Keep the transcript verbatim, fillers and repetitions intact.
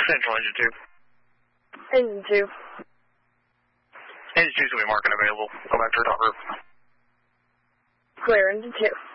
Central engine two. Engine two. Engine two's going to be marking available. Go back to her top group. Clear, engine two.